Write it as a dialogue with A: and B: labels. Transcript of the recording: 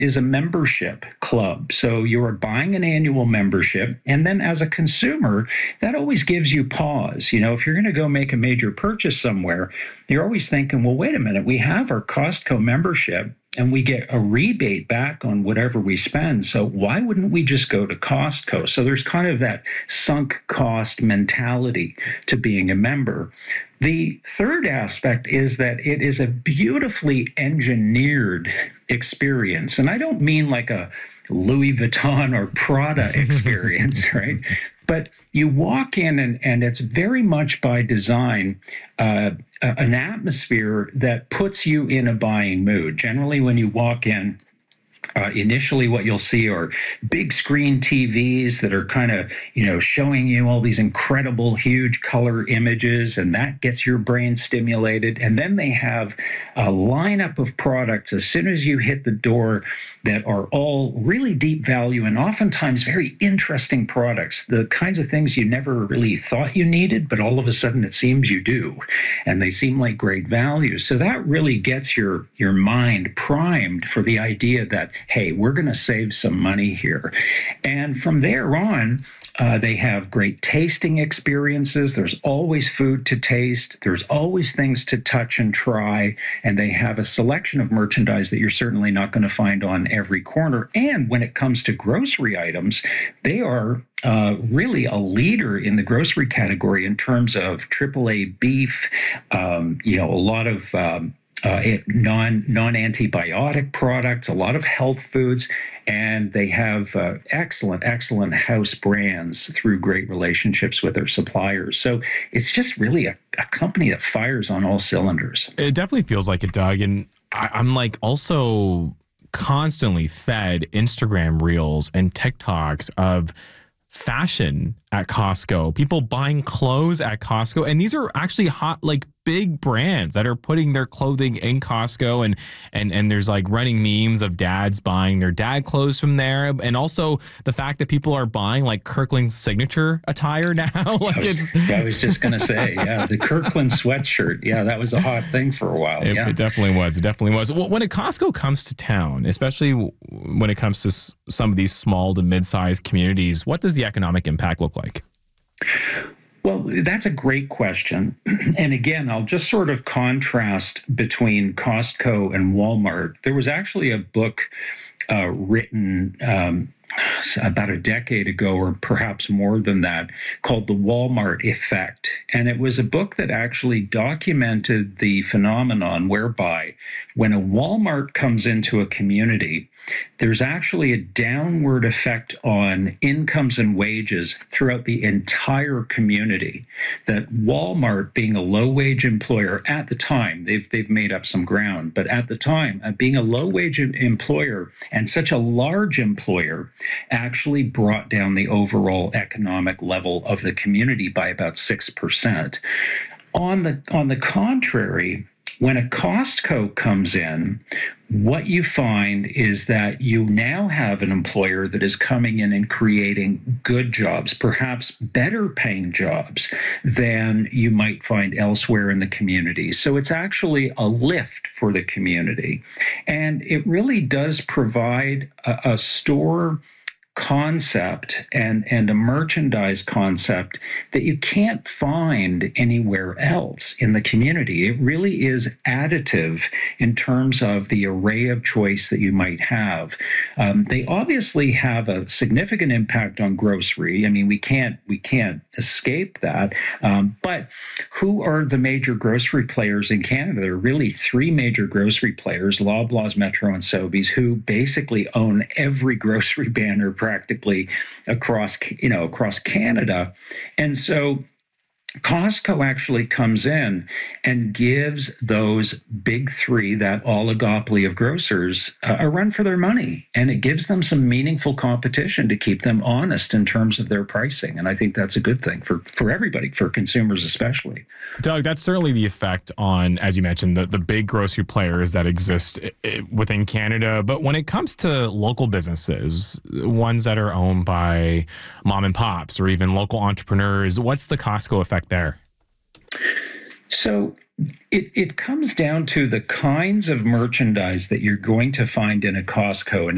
A: is a membership club. So you're buying an annual membership. And then as a consumer, that always gives you pause. If you're going to go make a major purchase somewhere, you're always thinking, well, wait a minute, we have our Costco membership and we get a rebate back on whatever we spend. So why wouldn't we just go to Costco? So there's kind of that sunk cost mentality to being a member. The third aspect is that it is a beautifully engineered experience. And I don't mean like a Louis Vuitton or Prada experience, right? But you walk in and it's very much by design, an atmosphere that puts you in a buying mood. Generally, when you walk in, initially what you'll see are big screen TVs that are kind of, showing you all these incredible, huge color images, and that gets your brain stimulated. And then they have a lineup of products as soon as you hit the door that are all really deep value and oftentimes very interesting products, the kinds of things you never really thought you needed, but all of a sudden it seems you do. And they seem like great value. So that really gets your mind primed for the idea that, hey, we're going to save some money here. And from there on, they have great tasting experiences. There's always food to taste. There's always things to touch and try. And they have a selection of merchandise that you're certainly not going to find on every corner. And when it comes to grocery items, they are really a leader in the grocery category in terms of AAA beef, a lot of non-antibiotic products, a lot of health foods, and they have excellent house brands through great relationships with their suppliers. So it's just really a company that fires on all cylinders.
B: It definitely feels like it, Doug. And I'm like also constantly fed Instagram reels and TikToks of fashion at Costco, people buying clothes at Costco. And these are actually hot, like big brands that are putting their clothing in Costco. And there's like running memes of dads buying their dad clothes from there. And also the fact that people are buying like Kirkland signature attire now.
A: I was just going to say, yeah, the Kirkland sweatshirt. Yeah, that was a hot thing for a while.
B: It definitely was. It definitely was. Well, when a Costco comes to town, especially when it comes to some of these small to mid-sized communities, what does the economic impact look like?
A: Well, that's a great question. And again, I'll just sort of contrast between Costco and Walmart. There was actually a book written about a decade ago, or perhaps more than that, called The Walmart Effect. And it was a book that actually documented the phenomenon whereby when a Walmart comes into a community, there's actually a downward effect on incomes and wages throughout the entire community. That Walmart, being a low-wage employer at the time, they've made up some ground, but at the time, being a low-wage employer and such a large employer actually brought down the overall economic level of the community by about 6%. On the contrary, when a Costco comes in, what you find is that you now have an employer that is coming in and creating good jobs, perhaps better paying jobs than you might find elsewhere in the community. So it's actually a lift for the community. And it really does provide a store concept and a merchandise concept that you can't find anywhere else in the community. It really is additive in terms of the array of choice that you might have. They obviously have a significant impact on grocery. I mean, we can't escape that. But who are the major grocery players in Canada? There are really three major grocery players: Loblaws, Metro, and Sobeys, who basically own every grocery banner practically across Canada. And so Costco actually comes in and gives those big three, that oligopoly of grocers, a run for their money. And it gives them some meaningful competition to keep them honest in terms of their pricing. And I think that's a good thing for everybody, for consumers especially.
B: Doug, that's certainly the effect on, as you mentioned, the big grocery players that exist within Canada. But when it comes to local businesses, ones that are owned by mom and pops or even local entrepreneurs, what's the Costco effect there?
A: So it comes down to the kinds of merchandise that you're going to find in a Costco. And